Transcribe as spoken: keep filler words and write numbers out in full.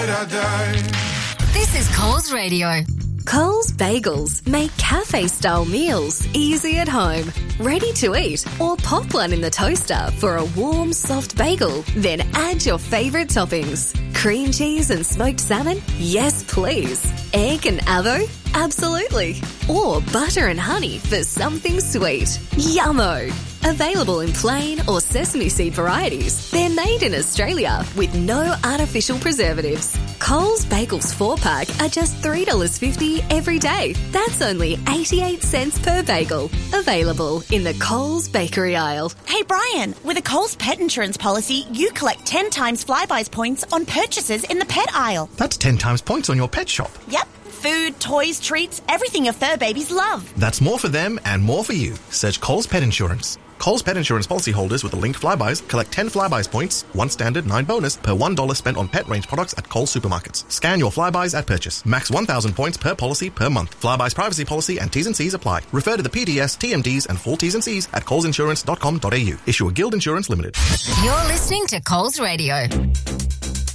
This is Coles Radio. Coles Bagels make cafe-style meals easy at home, ready to eat, or pop one in the toaster for a warm, soft bagel. Then add your favourite toppings. Cream cheese and smoked salmon? Yes, please. Egg and avo? Absolutely. Or butter and honey for something sweet. Yummo! Available in plain or sesame seed varieties. They're made in Australia with no artificial preservatives. Coles Bagels four-pack are just three dollars fifty every day. That's only eighty-eight cents per bagel. Available in the Coles bakery aisle. Hey Brian, with a Coles pet insurance policy, you collect ten times Flybuys points on purchases in the pet aisle. That's ten times points on your pet shop. Yep. Food, toys, treats, everything your fur babies love. That's more for them and more for you. Search Coles Pet Insurance. Coles Pet Insurance policyholders with the linked Flybuys collect ten Flybuys points, one standard, nine bonus, per one dollar spent on pet range products at Coles supermarkets. Scan your Flybuys at purchase. Max one thousand points per policy per month. Flybuys privacy policy and T's and C's apply. Refer to the P D S, T M Ds and full T's and C's at coles insurance dot com dot a u. Issue a Guild Insurance Limited. You're listening to Coles Radio.